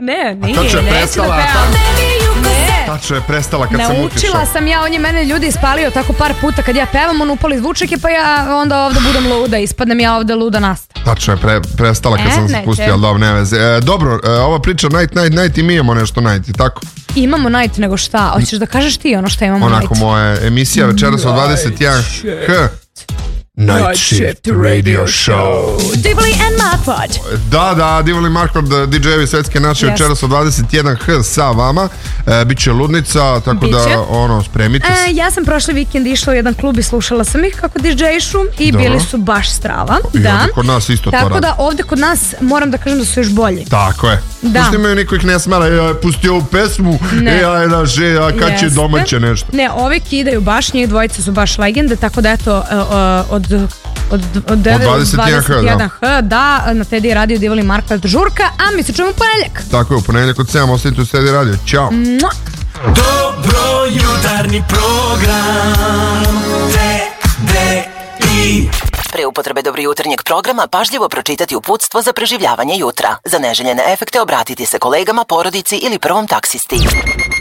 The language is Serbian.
Ne, nije. Tačno je prestala. Tačno je prestala kad sam utišao. Naučila sam ja, on je mene ljudi ispalio tako par puta kad ja pevam, on upali zvučake, pa ja onda ovde budem luda, ispadnem ja ovde luda nasta. Tačno je prestala kad sam se pustio, ali dobro, ne veze. Dobro, ova priča night i mi imamo nešto night, tako? Imamo night nego šta? Hoćeš da kažeš ti ono šta imamo night? Onako moja emisija večeras od 21h. Night Shift Radio Show. Divoli and Markvod. Da, Divoli Markvod, DJ-evi svetske naše večeras od 21h sa vama. Biće ludnica, tako da spremite se. Ja sam prošli vikend išla u jedan klub i slušala sam ih kako DJ-šu i bili su baš strava. I ovdje kod nas isto to radi. Tako da ovdje kod nas moram da kažem da su još bolji. Tako je. Pusti imaju niko ih ne smela, pusti ovu pesmu, kad će domaće nešto. Ne, ovi kidaju baš, njih dvojica su baš legende, tako da eto od 21h, da, na Teddy Radio Divoli Markvod žurka, a mi se čujemo u ponedeljak. Tako je, u ponedeljak od 7, ostanite u Teddy Radio, ćao. Dobro jutarnji program TDI. Pre upotrebe dobro jutarnjeg programa pažljivo pročitati uputstvo za preživljavanje jutra. Za neželjene efekte obratiti se kolegama, porodici ili prvom taksisti.